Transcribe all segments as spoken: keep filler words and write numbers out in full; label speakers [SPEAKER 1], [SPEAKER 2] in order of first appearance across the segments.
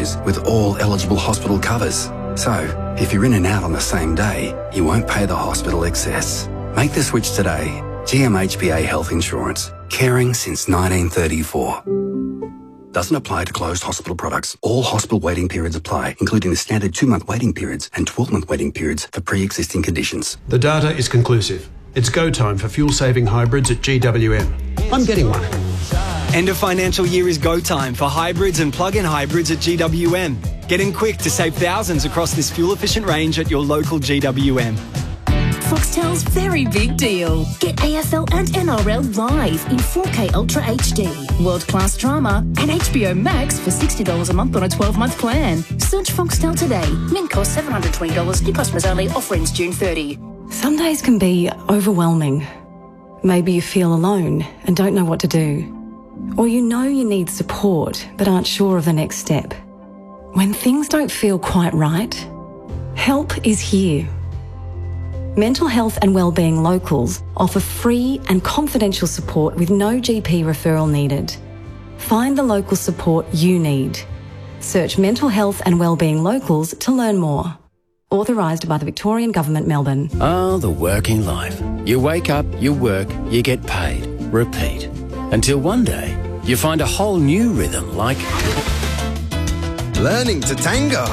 [SPEAKER 1] packages with all eligible hospital covers. So, if you're in and out on the same day, you won't pay the hospital excess. Make the switch today. G M H B A Health Insurance. Caring since nineteen thirty-four. Doesn't apply to closed hospital products. All hospital waiting periods apply, including the standard two-month waiting periods and twelve-month waiting periods for pre-existing conditions.
[SPEAKER 2] The data is conclusive. It's go time for fuel-saving hybrids at G W M. I'm getting one.
[SPEAKER 3] End of financial year is go time for hybrids and plug-in hybrids at G W M. Get in quick to save thousands across this fuel-efficient range at your local G W M.
[SPEAKER 4] Foxtel's very big deal. Get A F L and N R L live in four K Ultra H D, world-class drama, and H B O Max for sixty dollars a month on a twelve-month plan. Search Foxtel today. Min cost seven hundred twenty dollars. New customers only. Offer ends June thirtieth.
[SPEAKER 5] Some days can be overwhelming. Maybe you feel alone and don't know what to do. Or you know you need support but aren't sure of the next step. When things don't feel quite right, help is here. Mental Health and Wellbeing Locals offer free and confidential support with no G P referral needed. Find the local support you need. Search Mental Health and Wellbeing Locals to learn more. Authorised by the Victorian Government, Melbourne.
[SPEAKER 6] Ah, the working life. You wake up, you work, you get paid. Repeat. Until one day, you find a whole new rhythm like...
[SPEAKER 7] learning to tango.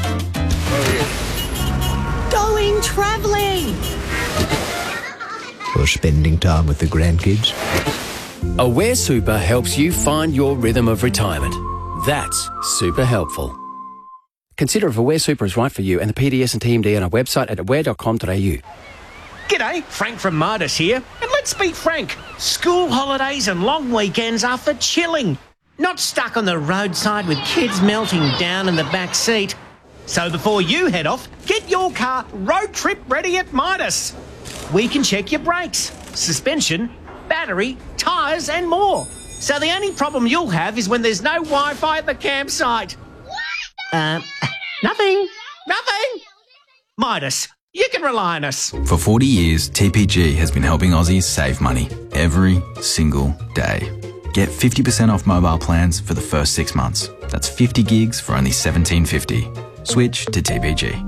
[SPEAKER 8] Going travelling.
[SPEAKER 9] Or spending time with the grandkids.
[SPEAKER 6] Aware Super helps you find your rhythm of retirement. That's super helpful. Consider if Aware Super is right for you and the P D S and T M D on our website at aware dot com dot a u.
[SPEAKER 10] G'day, Frank from Midas here. And let's be frank, school holidays and long weekends are for chilling, not stuck on the roadside with kids melting down in the back seat. So before you head off, get your car road trip ready at Midas. We can check your brakes, suspension, battery, tyres and more. So the only problem you'll have is when there's no Wi-Fi at the campsite. Uh, nothing, nothing. Midas, you can rely on us.
[SPEAKER 11] For forty years, T P G has been helping Aussies save money every single day. Get fifty percent off mobile plans for the first six months. That's fifty gigs for only seventeen fifty. Switch to T P G.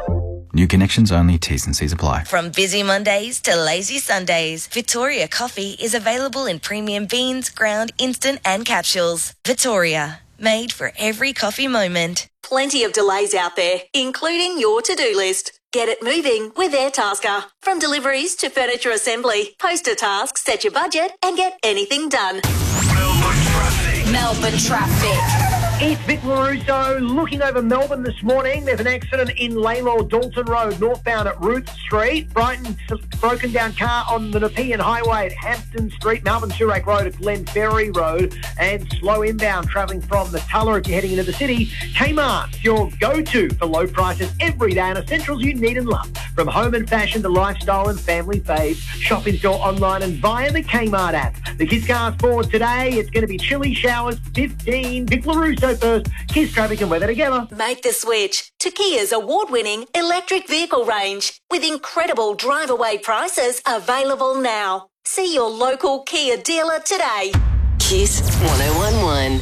[SPEAKER 11] New connections only, T's and C's apply.
[SPEAKER 12] From busy Mondays to lazy Sundays, Victoria Coffee is available in premium beans, ground, instant and capsules. Victoria, made for every coffee moment.
[SPEAKER 13] Plenty of delays out there, including your to-do list. Get it moving with AirTasker. From deliveries to furniture assembly, post a task, set your budget and get anything done.
[SPEAKER 14] Melbourne traffic.
[SPEAKER 13] Melbourne traffic.
[SPEAKER 15] It's Vic LaRusso looking over Melbourne this morning. There's an accident in Laylaw Dalton Road, northbound at Root Street. Brighton, broken down car on the Nepean Highway at Hampton Street. Melbourne Surrey Road at Glen Ferry Road. And slow inbound travelling from the Tulla if you're heading into the city. Kmart, your go-to for low prices every day and essentials you need and love. From home and fashion to lifestyle and family faves. Shop in store online and via the Kmart app. The Kiss Cars forward today. It's going to be chilly showers, fifteen. Vic LaRusso first. Kiss traffic and weather together.
[SPEAKER 13] Make the switch to Kia's award-winning electric vehicle range with incredible drive-away prices available now. See your local Kia dealer today.
[SPEAKER 16] Kiss one oh one one.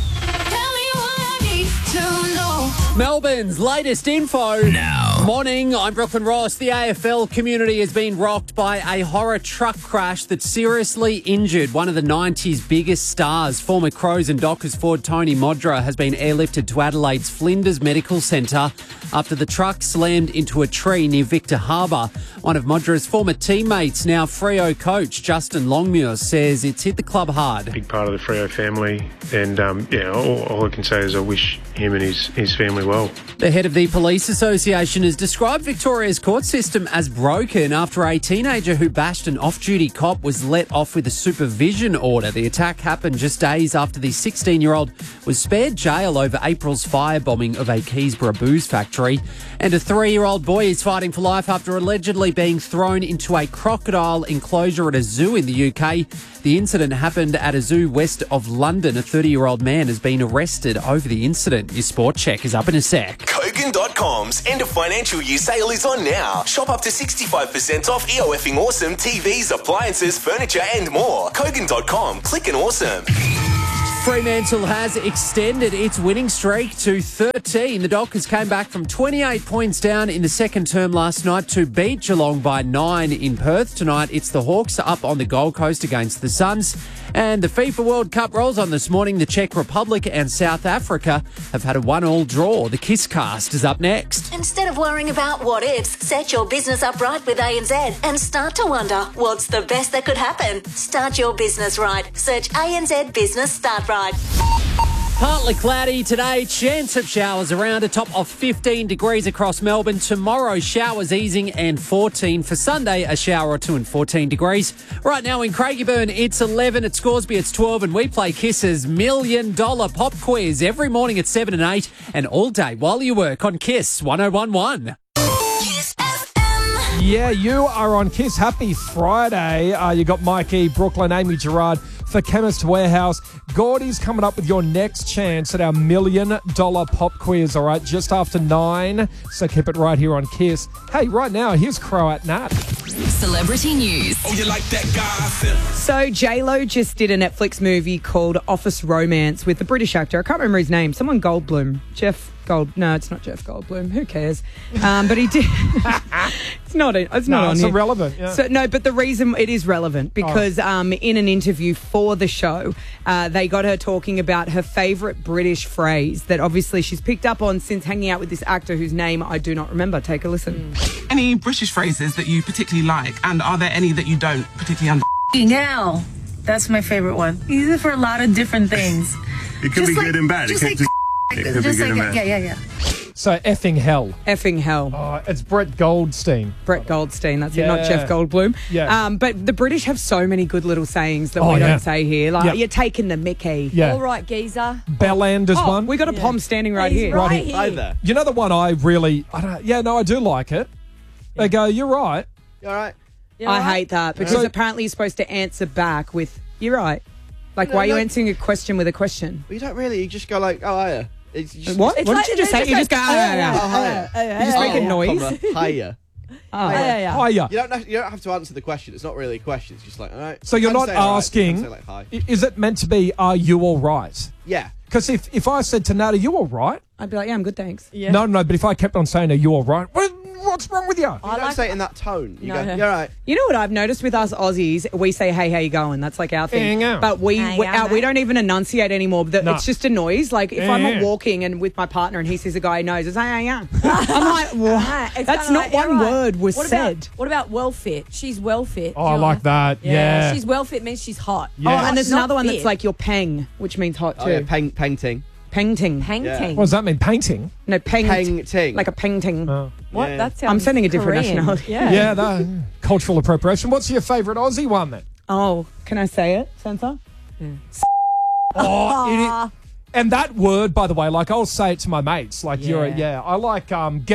[SPEAKER 17] Melbourne's latest info.
[SPEAKER 11] Now.
[SPEAKER 17] Morning, I'm Brooklyn Ross. The A F L community has been rocked by a horror truck crash that seriously injured one of the nineties biggest stars. Former Crows and Dockers forward Tony Modra has been airlifted to Adelaide's Flinders Medical Centre after the truck slammed into a tree near Victor Harbour. One of Modra's former teammates, now Freo coach Justin Longmuir, says it's hit the club hard.
[SPEAKER 18] Big part of the Freo family, and um, yeah, all, all I can say is I wish him and his, his family well.
[SPEAKER 17] The head of the Police Association has described Victoria's court system as broken after a teenager who bashed an off-duty cop was let off with a supervision order. The attack happened just days after the sixteen-year-old was spared jail over April's firebombing of a Keysborough booze factory. And a three-year-old boy is fighting for life after allegedly being thrown into a crocodile enclosure at a zoo in the U K. The incident happened at a zoo west of London. A thirty-year-old man has been arrested over the incident. Your sport check is up in a sec.
[SPEAKER 19] Kogan dot com's end of financial year sale is on now. Shop up to sixty-five percent off EOFing awesome T Vs, appliances, furniture and more. Kogan dot com. Click and awesome.
[SPEAKER 17] Fremantle has extended its winning streak to thirteen. The Dockers came back from twenty-eight points down in the second term last night to beat Geelong by nine in Perth. Tonight, it's the Hawks up on the Gold Coast against the Suns. And the FIFA World Cup rolls on this morning. The Czech Republic and South Africa have had a one-all draw. The Kiss Cast is up next.
[SPEAKER 13] Instead of worrying about what ifs, set your business up right with A N Z and start to wonder what's the best that could happen. Start your business right. Search A N Z Business Start Right.
[SPEAKER 17] Partly cloudy today, chance of showers around a top of fifteen degrees across Melbourne. Tomorrow, showers easing and fourteen. For Sunday, a shower or two and fourteen degrees. Right now in Craigieburn, it's eleven. At Scoresby, it's twelve. And we play Kiss's Million Dollar Pop Quiz every morning at seven and eight and all day while you work on Kiss one oh one one.
[SPEAKER 7] Yeah, you are on Kiss. Happy Friday. Uh, you got Mikey, Brooklyn, Amy Gerard for Chemist Warehouse. Gordy's coming up with your next chance at our Million Dollar Pop Quiz, all right, just after nine. So keep it right here on Kiss. Hey, right now, here's Croat Nat.
[SPEAKER 20] Celebrity news.
[SPEAKER 14] Oh, you like that gossip?
[SPEAKER 21] So J-Lo just did a Netflix movie called Office Romance with the British actor. I can't remember his name. Someone Goldblum. Jeff Gold. No, it's not Jeff Goldblum. Who cares? Um, but he did. it's not. It's not
[SPEAKER 7] no,
[SPEAKER 21] on
[SPEAKER 7] it's
[SPEAKER 21] here.
[SPEAKER 7] irrelevant. Yeah.
[SPEAKER 21] So no, but the reason it is relevant because oh. um, in an interview for the show, uh, they got her talking about her favourite British phrase that obviously she's picked up on since hanging out with this actor whose name I do not remember. Take a listen.
[SPEAKER 22] Any British phrases that you particularly like, and are there any that you don't particularly understand?
[SPEAKER 23] Now, that's my favourite one. Use it for a lot of different things.
[SPEAKER 24] It could be
[SPEAKER 23] like,
[SPEAKER 24] good and bad. It
[SPEAKER 23] just
[SPEAKER 24] could
[SPEAKER 23] like,
[SPEAKER 24] it could
[SPEAKER 23] just
[SPEAKER 24] be good
[SPEAKER 23] like,
[SPEAKER 24] and bad.
[SPEAKER 23] yeah, yeah, yeah.
[SPEAKER 7] So effing hell.
[SPEAKER 21] Effing hell.
[SPEAKER 7] Oh, it's Brett Goldstein.
[SPEAKER 21] Brett Goldstein, that's
[SPEAKER 7] yeah.
[SPEAKER 21] it, not Jeff Goldblum.
[SPEAKER 7] Yeah.
[SPEAKER 21] Um, but the British have so many good little sayings that
[SPEAKER 7] oh,
[SPEAKER 21] we
[SPEAKER 7] yeah.
[SPEAKER 21] don't say here. Like,
[SPEAKER 7] yep.
[SPEAKER 21] you're taking the mickey.
[SPEAKER 7] Yeah.
[SPEAKER 25] All right, geezer.
[SPEAKER 7] Bellander's
[SPEAKER 21] oh,
[SPEAKER 7] one.
[SPEAKER 21] We got a
[SPEAKER 25] yeah.
[SPEAKER 21] pom standing right
[SPEAKER 25] He's
[SPEAKER 21] here.
[SPEAKER 25] Right,
[SPEAKER 7] right
[SPEAKER 25] here.
[SPEAKER 7] Hi there. You know the one I really, I don't, yeah, no, I do like it. They go, you're right.
[SPEAKER 26] You're right.
[SPEAKER 21] You're I right. hate that because so, apparently you're supposed to answer back with, you're right. Like, no, why are you no. answering a question with a question?
[SPEAKER 26] Well, you don't really. You just go like, oh, hiya. It's just,
[SPEAKER 21] what?
[SPEAKER 26] It's
[SPEAKER 21] what
[SPEAKER 26] like,
[SPEAKER 21] did you just say? You just go, oh, yeah.
[SPEAKER 26] Oh, hiya.
[SPEAKER 21] Oh, yeah. You just make a noise.
[SPEAKER 26] Hiya.
[SPEAKER 21] Oh, hiya.
[SPEAKER 26] Hiya.
[SPEAKER 7] Hiya.
[SPEAKER 26] You don't, have, you don't have to answer the question. It's not really a question. It's just like, all right.
[SPEAKER 7] So you're not asking,
[SPEAKER 26] right. like,
[SPEAKER 7] is it meant to be, are you all right?
[SPEAKER 26] Yeah.
[SPEAKER 7] Because if, if I said to Nat, are you all right?
[SPEAKER 21] I'd be like, yeah, I'm good, thanks.
[SPEAKER 7] Yeah. No, no, but if I kept on saying, are you all right? Well, what's wrong with you?
[SPEAKER 26] You I don't like say it in that tone. You
[SPEAKER 21] no.
[SPEAKER 26] go, you're right.
[SPEAKER 21] You know what I've noticed with us Aussies? We say, hey, how you going? That's like our thing.
[SPEAKER 7] Yeah,
[SPEAKER 21] but we
[SPEAKER 25] hey,
[SPEAKER 21] we,
[SPEAKER 25] yeah,
[SPEAKER 21] uh, we don't even enunciate anymore. The,
[SPEAKER 7] no.
[SPEAKER 21] It's just a noise. Like if
[SPEAKER 7] yeah,
[SPEAKER 21] I'm
[SPEAKER 7] yeah.
[SPEAKER 21] walking and with my partner and he sees a guy he knows, it's hey, yeah, yeah. I'm like, what?
[SPEAKER 25] It's
[SPEAKER 21] That's not
[SPEAKER 25] like,
[SPEAKER 21] one
[SPEAKER 25] right.
[SPEAKER 21] word was
[SPEAKER 25] what
[SPEAKER 21] said.
[SPEAKER 25] About, what about well fit? She's well fit.
[SPEAKER 7] Oh, I like that. Yeah.
[SPEAKER 25] yeah. She's well fit means she's hot.
[SPEAKER 21] Yeah. Oh, and there's
[SPEAKER 25] not
[SPEAKER 21] another one
[SPEAKER 25] fit.
[SPEAKER 21] that's like your peng, which means hot too.
[SPEAKER 26] Oh, yeah, peng, painting.
[SPEAKER 21] Painting.
[SPEAKER 25] Painting.
[SPEAKER 26] Yeah.
[SPEAKER 7] What does that mean? Painting?
[SPEAKER 21] No, paint.
[SPEAKER 26] Painting.
[SPEAKER 21] Like a painting.
[SPEAKER 7] Oh.
[SPEAKER 25] What?
[SPEAKER 26] Yeah.
[SPEAKER 25] That sounds
[SPEAKER 21] I'm sending a different
[SPEAKER 25] Korean.
[SPEAKER 21] nationality.
[SPEAKER 25] Yeah.
[SPEAKER 7] Yeah, that, cultural appropriation. What's your favourite Aussie one then?
[SPEAKER 21] Oh, can I say it, Sansa?
[SPEAKER 25] Yeah.
[SPEAKER 7] Oh, it is, and that word, by the way, like I'll say it to my mates. Like
[SPEAKER 25] Yeah.
[SPEAKER 7] you're, a, yeah, I like um. Get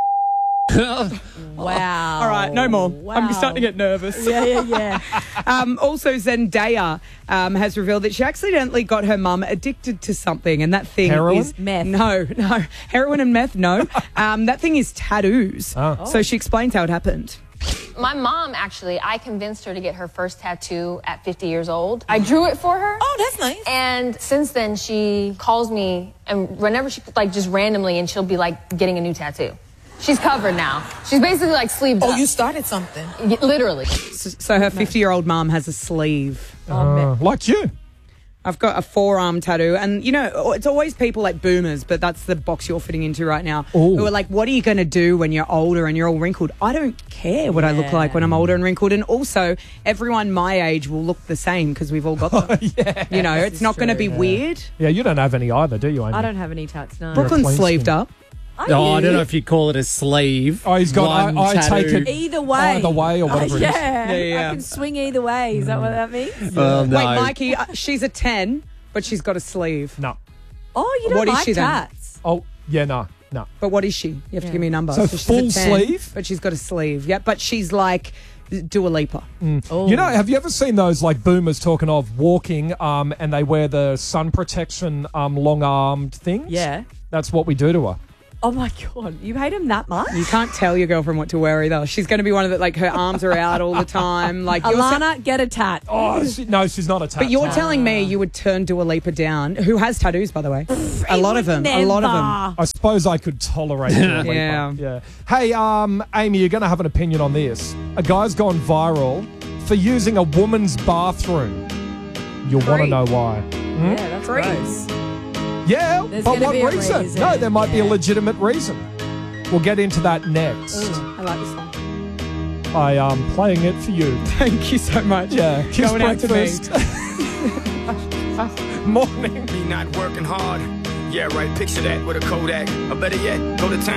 [SPEAKER 25] Wow.
[SPEAKER 21] All right, no more.
[SPEAKER 25] Wow.
[SPEAKER 21] I'm starting to get nervous.
[SPEAKER 25] Yeah, yeah, yeah.
[SPEAKER 21] um, also, Zendaya um, has revealed that she accidentally got her mum addicted to something, and that thing
[SPEAKER 7] Heroin?
[SPEAKER 21] is
[SPEAKER 25] meth.
[SPEAKER 21] No, no, heroin and meth. No, um, that thing is tattoos.
[SPEAKER 7] Oh.
[SPEAKER 21] So she explains how it happened.
[SPEAKER 27] My mom, actually, I convinced her to get her first tattoo at fifty years old. I drew it for her.
[SPEAKER 25] Oh, that's nice.
[SPEAKER 27] And since then, she calls me, and whenever she, like, just randomly, and she'll be, like, getting a new tattoo. She's covered now. She's basically, like, sleeved
[SPEAKER 25] oh,
[SPEAKER 27] up.
[SPEAKER 25] you started something.
[SPEAKER 27] Y- literally.
[SPEAKER 21] So, so her fifty-year-old mum has a sleeve.
[SPEAKER 7] Uh, like you.
[SPEAKER 21] I've got a forearm tattoo, and you know, it's always people like boomers, but that's the box you're fitting into right now,
[SPEAKER 7] Ooh.
[SPEAKER 21] who are like, what are you going to do when you're older and you're all wrinkled? I don't care what I look
[SPEAKER 25] Yeah.
[SPEAKER 21] like when I'm older and wrinkled, and also everyone my age will look the same because we've all got them.
[SPEAKER 7] yeah.
[SPEAKER 21] You know,
[SPEAKER 25] This
[SPEAKER 21] it's
[SPEAKER 25] is
[SPEAKER 21] not going to
[SPEAKER 25] true.
[SPEAKER 21] be
[SPEAKER 7] Yeah.
[SPEAKER 21] weird.
[SPEAKER 7] Yeah, you don't have any either, do you, Amy?
[SPEAKER 25] I don't have any tats, no.
[SPEAKER 21] Brooklyn's
[SPEAKER 7] clean
[SPEAKER 21] sleeved
[SPEAKER 7] skin.
[SPEAKER 21] up.
[SPEAKER 25] Are
[SPEAKER 17] Oh, I
[SPEAKER 25] you?
[SPEAKER 17] don't know if you call it a sleeve.
[SPEAKER 7] Oh, he's got.
[SPEAKER 17] One
[SPEAKER 7] I, I take
[SPEAKER 17] tattoo.
[SPEAKER 7] it
[SPEAKER 25] Either way.
[SPEAKER 7] either way or whatever
[SPEAKER 25] Oh,
[SPEAKER 7] it is.
[SPEAKER 25] yeah.
[SPEAKER 21] Yeah, yeah.
[SPEAKER 25] I can swing either way. Is that what that means?
[SPEAKER 17] Well, no.
[SPEAKER 21] Wait, Mikey, uh, she's a ten, but she's got a sleeve.
[SPEAKER 7] No.
[SPEAKER 25] Oh, you don't
[SPEAKER 21] What is
[SPEAKER 25] like
[SPEAKER 21] she then?
[SPEAKER 25] tats.
[SPEAKER 7] Oh, yeah, no, no.
[SPEAKER 21] But what is she? You have to
[SPEAKER 25] Yeah.
[SPEAKER 21] give me a number.
[SPEAKER 7] So
[SPEAKER 21] she's
[SPEAKER 7] full
[SPEAKER 21] a ten,
[SPEAKER 7] sleeve?
[SPEAKER 21] but she's got a sleeve. Yeah, but she's like Dua Lipa.
[SPEAKER 25] Oh.
[SPEAKER 7] You know, have you ever seen those like boomers talking of walking, um, and they wear the sun protection, um, long-armed things?
[SPEAKER 25] Yeah.
[SPEAKER 7] That's what we do to her.
[SPEAKER 25] Oh my God. You hate him that much?
[SPEAKER 21] You can't tell your girlfriend what to wear either. She's going to be one of the, like, her arms are out all the time. Like you're
[SPEAKER 25] Alana, get a tat.
[SPEAKER 7] Oh, she, no, she's not a tat.
[SPEAKER 21] But you're
[SPEAKER 7] tat.
[SPEAKER 21] telling me you would turn Dua Lipa down, who has tattoos, by the way. a lot of them. A lot of them.
[SPEAKER 7] I suppose I could tolerate Dua Lipa.
[SPEAKER 21] Yeah.
[SPEAKER 7] yeah. Hey, um, Amy, you're going to have an opinion on this. A guy's gone viral for using a woman's bathroom. You'll want to know why. Hmm?
[SPEAKER 25] Yeah, that's gross.
[SPEAKER 7] Yeah,
[SPEAKER 25] There's
[SPEAKER 7] but
[SPEAKER 25] gonna
[SPEAKER 7] what
[SPEAKER 25] be a
[SPEAKER 7] reason?
[SPEAKER 25] reason.
[SPEAKER 7] No, there might be a
[SPEAKER 25] Yeah.
[SPEAKER 7] legitimate reason. We'll get into that next.
[SPEAKER 21] Ooh, I like this song.
[SPEAKER 7] I am um, playing it for you.
[SPEAKER 21] Thank you so much.
[SPEAKER 7] Yeah, Kiss
[SPEAKER 21] Going out to me.
[SPEAKER 7] breakfast. Morning.
[SPEAKER 1] Me not working hard. Yeah, right. Picture that with a Kodak. Or better yet, go to town.